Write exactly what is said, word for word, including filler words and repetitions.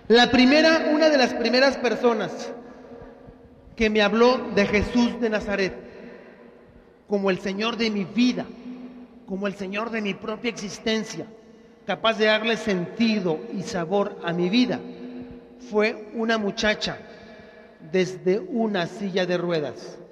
La primera, una de las primeras personas que me habló de Jesús de Nazaret como el Señor de mi vida, como el Señor de mi propia existencia, capaz de darle sentido y sabor a mi vida, fue una muchacha desde una silla de ruedas.